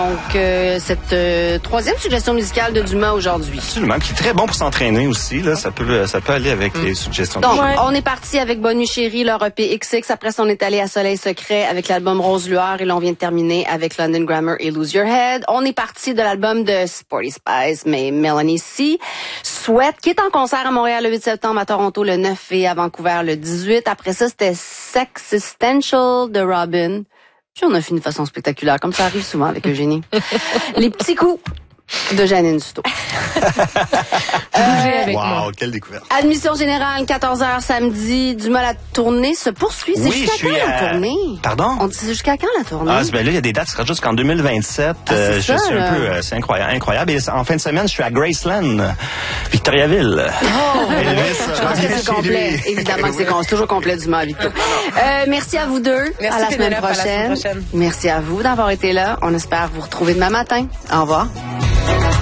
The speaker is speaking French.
Donc, cette troisième suggestion musicale de Dumas aujourd'hui. Absolument, qui est très bon pour s'entraîner aussi. Là, ça peut aller avec les suggestions. Donc, on est parti avec Bonne Nuit Chérie, leur EP XX. Après ça, on est allé à Soleil Secret avec l'album Rose Lueur. Et là, on vient de terminer avec London Grammar et Lose Your Head. On est parti de l'album de Sporty Spice, mais Melanie C. Sweat, qui est en concert à Montréal le 8 septembre, à Toronto le 9 et à Vancouver le 18. Après ça, c'était Sexistential de Robin. Puis on a fini de façon spectaculaire, comme ça arrive souvent avec Eugénie. Les petits coups de Janine Souto. Wow, quelle découverte. Admission générale, 14h samedi. Dumas, la tournée se poursuit. C'est jusqu'à quand la tournée? Pardon? On dit jusqu'à quand la tournée? Ah, ben là, il y a des dates, ce sera jusqu'en 2027. C'est incroyable. Et en fin de semaine, je suis à Graceland, Victoriaville. Oh! Je pense que c'est complet. Évidemment que c'est toujours complet, Dumas, avec toi. Merci à vous deux. Merci, à la semaine prochaine. Merci à vous d'avoir été là. On espère vous retrouver demain matin. Au revoir.